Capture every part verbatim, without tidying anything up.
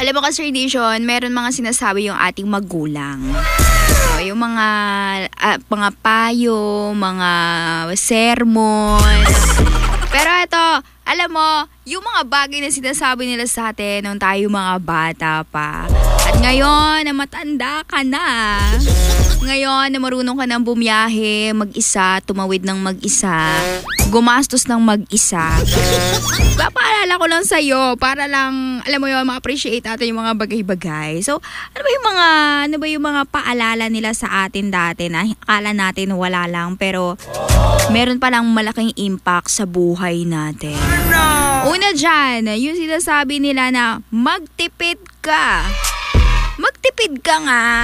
Alam mo kasi, Radiation, meron mga sinasabi yung ating magulang. So, yung mga, uh, mga payo, mga sermon. Pero ito, alam mo, yung mga bagay na sinasabi nila sa atin nung tayo mga bata pa. At ngayon, na matanda ka na. Ngayon, na marunong ka nang bumiyahe, mag-isa, tumawid ng mag-isa, gumastos ng mag-isa. Papaalala ko lang sa'yo, para lang, alam mo yun, ma-appreciate natin yung mga bagay-bagay. So, ano ba yung mga, ano ba yung mga paalala nila sa atin dati na akala natin wala lang, pero meron palang malaking impact sa buhay natin. Una dyan, yung sinasabi nila na magtipid ka. Magtipid ka nga.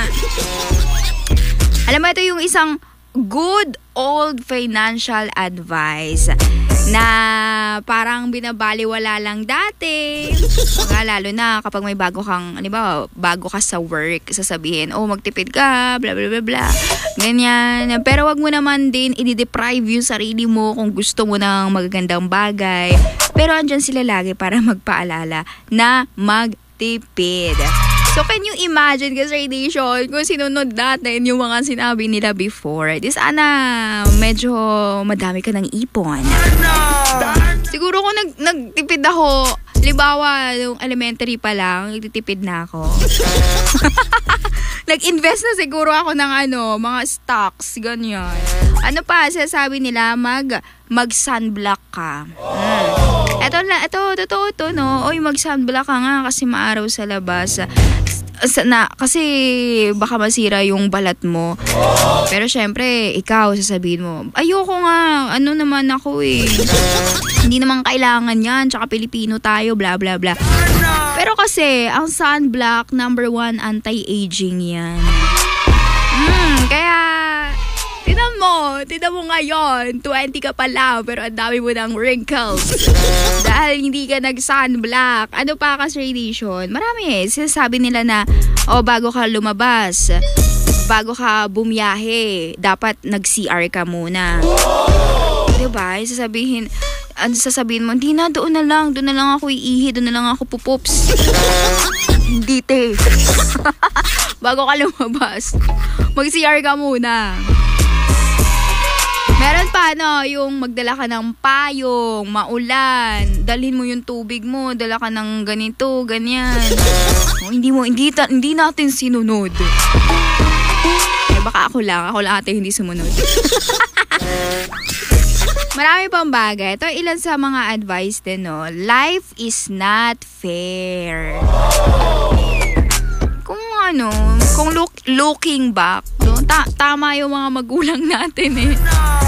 Alam mo, ito yung isang good old financial advice na parang binabaliwala lang dati. Mga lalo na kapag may bago kang, ano ba, bago ka sa work, sasabihin, oh, magtipid ka, bla bla bla bla. Ganyan. Pero wag mo naman din i-deprive yung sarili mo kung gusto mo ng magagandang bagay. Pero andyan sila lagi para magpaalala na magtipid. So, can you imagine, guys, Radiation, kung sinunod natin yung mga sinabi nila before? Di sana medyo madami ka ng ipon. Siguro kung nag, nagtipid ako, libawa, yung elementary pa lang, ititipid na ako. Nag-invest na siguro ako ng ano, mga stocks, ganyan. Ano pa, sasabi nila, mag, mag-sunblock ka. Hmm. Ito, ito, totoo to, no? Oy, mag-sunblock ka nga kasi maaraw sa labas. Na, kasi baka masira yung balat mo. Pero syempre, ikaw, sasabihin mo, ayoko nga, ano naman ako eh. Hindi naman kailangan yan, tsaka Pilipino tayo, bla bla bla. Pero kasi, ang sunblock, number one, anti-aging yan. Hmm, kaya, tinan mo, tinan mo ngayon, twenty ka pa lang, pero ang dami mo ng wrinkles. Dahil hindi ka nag-sunblock. Ano pa kasi, Radiation? Marami eh. Sinasabi nila na, oh, bago ka lumabas, bago ka bumiyahe, dapat nag-C R ka muna. Diba? Sasabihin, ano sasabihin mo, hindi na, doon na lang, doon na lang ako iihi, doon na lang ako pupups. Hindi, te. Bago ka lumabas, mag-C R ka muna. Meron pa, no, yung magdala ka ng payong, maulan, dalhin mo yung tubig mo, dala ka ng ganito, ganyan. O, hindi mo, hindi, ta, hindi natin sinunod. Eh, baka ako lang, ako lang ate hindi sumunod. Marami pang bagay. Ito ilan sa mga advice din, no. Life is not fair. Kung ano, kung look, looking back, no, ta- tama yung mga magulang natin eh.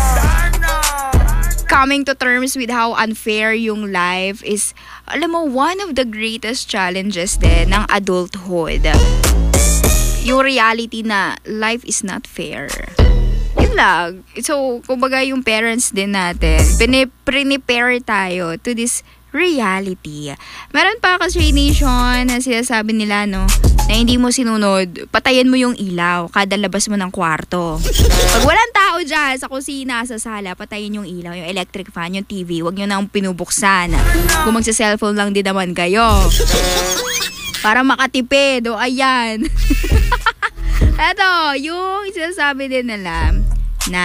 Coming to terms with how unfair yung life is, alam mo, one of the greatest challenges din ng adulthood. Yung reality na life is not fair. Yun lang. So, kumbaga yung parents din natin, pinipre-prepare tayo to this reality. Meron pa kasi, Nation, na sinasabi nila, no, na hindi mo sinunod, patayin mo yung ilaw kada labas mo ng kwarto. Pag walang tao dyan sa kusina, sa sala, patayin yung ilaw, yung electric fan, yung T V, wag nyo nang pinubuksan. Kung magsa-cellphone lang din naman kayo. Para makatipid, o ayan. Eto, yung sinasabi din nila na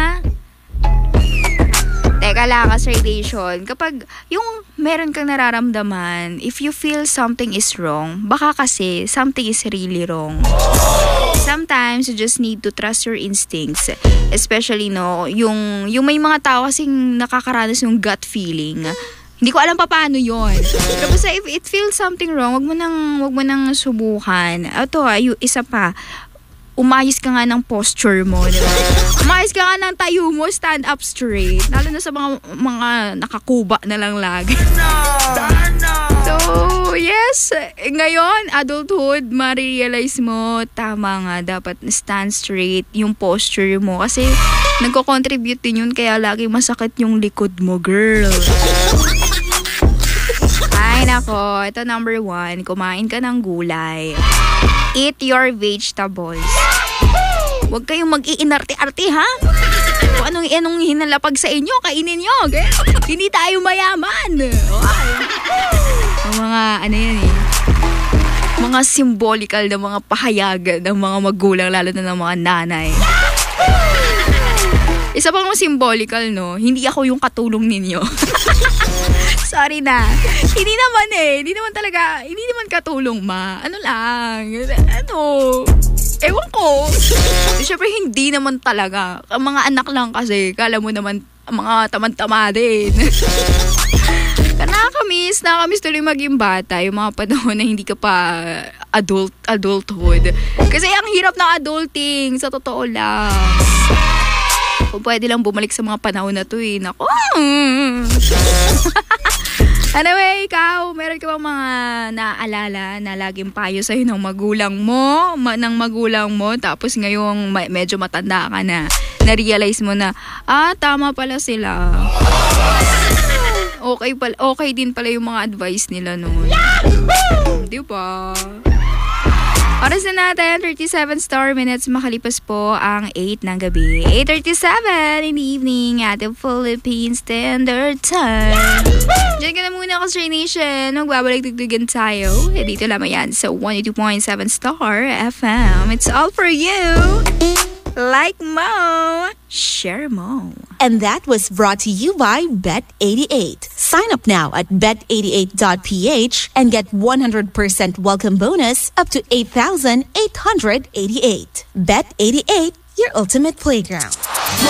teka lang, kasi, Radiation, kapag yung meron kang nararamdaman, if you feel something is wrong, baka kasi something is really wrong. Sometimes you just need to trust your instincts, especially, no, yung yung may mga tao kasing nakakaranas yung gut feeling. Hindi ko alam pa paano yun. Pero basta if it feels something wrong, wag mo nang wag mo nang subukan. Ito, ay isa pa, umayos ka nga ng posture mo, di ba? Umayos ka nga ng tayo mo, stand up straight. Lalo na sa mga mga nakakuba na lang lagi. So, yes, ngayon, adulthood, ma-realize mo, tama nga, dapat stand straight yung posture mo. Kasi, nagko-contribute din yun, kaya lagi masakit yung likod mo, girl. Ay, nako, ito number one, kumain ka ng gulay. Eat your vegetables. Huwag kayong mag-iinarte-arte, ha? Kung anong, anong hinalapag sa inyo, kainin nyo. Okay? Hindi tayo mayaman. Okay. Ang mga, ano yan eh. mga symbolical na mga pahayagan ng mga magulang, lalo na ng mga nanay. Isa pang symbolical, no? Hindi ako yung katulong ninyo. Sorry na. Hindi naman eh. Hindi naman talaga, hindi naman katulong, ma. Ano lang. Ano? Ewan ko. Siyempre, hindi naman talaga. Ang mga anak lang kasi, kala mo naman, mga tamad-tama din. Nakakamiss, nakakamiss tuloy maging bata. Yung mga panahon na hindi ka pa adult, adulthood. Kasi ang hirap ng adulting, sa totoo lang. Kung pwede lang bumalik sa mga panahon na to eh. Naku. Anyway, ikaw, meron ka bang mga naaalala na laging payo sa'yo ng magulang mo, ma- ng magulang mo, tapos ngayong ma- medyo matanda ka na, na-realize mo na, ah, tama pala sila. Okay, pala, okay din pala yung mga advice nila noon. Di ba? Oras na natin, thirty-seven star minutes, makalipas po ang eight ng gabi. eight thirty-seven in the evening at the Philippine Standard Time. Diyan ka na muna, K-Stray Nation. Magbabalik tugtugan tayo. E dito lamang yan sa one oh two point seven Star F M. It's all for you. Like mo, share mo. And that was brought to you by Bet eighty-eight. Sign up now at bet eighty-eight dot p h and get one hundred percent welcome bonus up to eight thousand eight hundred eighty-eight. Bet eighty-eight, your ultimate playground.